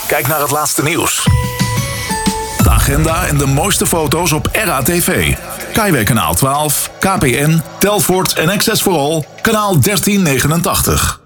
Kijk naar het laatste nieuws. De agenda en de mooiste foto's op RATV. Kaiway kanaal 12, KPN, Telfort en Access for All, kanaal 1389.